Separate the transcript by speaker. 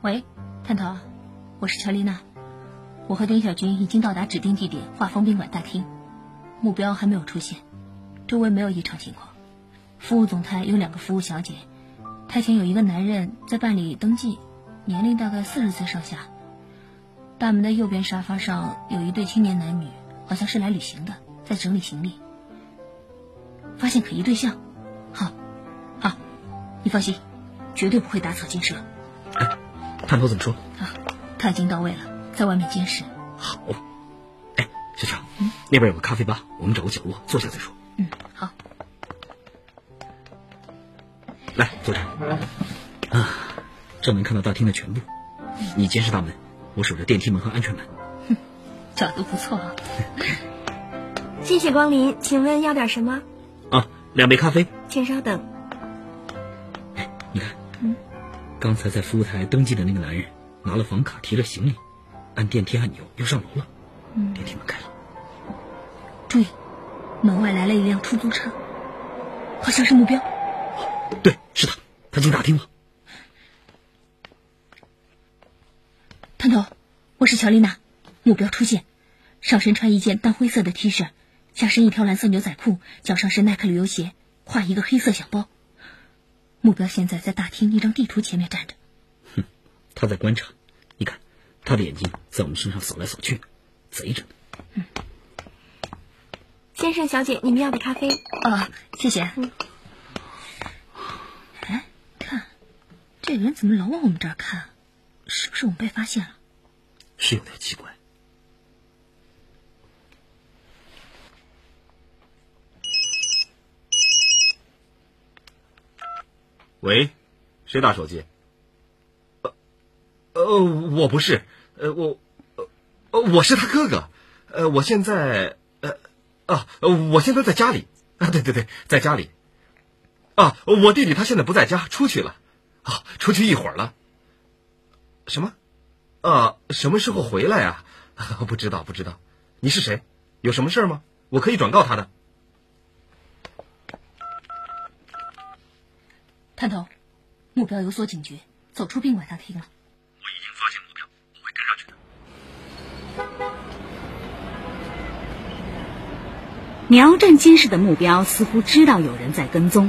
Speaker 1: 喂，探头，我是乔丽娜，我和丁小军已经到达指定地点华丰宾馆大厅，目标还没有出现，周围没有异常情况。服务总台有2个服务小姐，台前有一个男人在办理登记，年龄大概40岁上下。大门的右边沙发上有一对青年男女，好像是来旅行的，在整理行李。发现可疑对象，好，你放心，绝对不会打草惊蛇。
Speaker 2: 哎，探头怎么说？
Speaker 1: 他已经到位了，在外面监视。
Speaker 2: 好。哎，小乔，那边有个咖啡吧，我们找个角落坐下再说。
Speaker 1: 好。
Speaker 2: 来，坐这儿。这能看到大厅的全部。你监视大门，我守着电梯门和安全门。
Speaker 1: 角度不错啊。
Speaker 3: 谢谢光临，请问要点什么
Speaker 2: ？2杯咖啡。
Speaker 3: 请稍等。
Speaker 2: 你看，刚才在服务台登记的那个男人拿了房卡，提着行李，按电梯按钮又上楼了。电梯门开了。
Speaker 1: 注意，门外来了一辆出租车，好像是目标。
Speaker 2: 对，是他进大厅了。
Speaker 1: 探头，我是乔丽娜，目标出现，上身穿一件淡灰色的 T 恤，下身一条蓝色牛仔裤，脚上是耐克旅游鞋，挎一个黑色小包。目标现在在大厅一张地图前面站着。
Speaker 2: 他在观察，你看他的眼睛在我们身上扫来扫去，贼着呢。
Speaker 3: 先生小姐，你们要的咖啡。
Speaker 1: 谢谢。哎，看这人怎么老往我们这儿看，是不是我们被发现了？
Speaker 2: 是有点奇怪。
Speaker 4: 喂，谁打手机？我不是，我是他哥哥，我现在，我现在在家里，对，在家里，我弟弟他现在不在家，出去了，出去一会儿了。什么？什么时候回来啊？不知道，你是谁？有什么事吗？我可以转告他的。
Speaker 1: 探头，目标有所警觉，走出宾馆大厅了。
Speaker 2: 我已经发现目标，我会跟上去的。
Speaker 5: 瞄准监视的目标似乎知道有人在跟踪，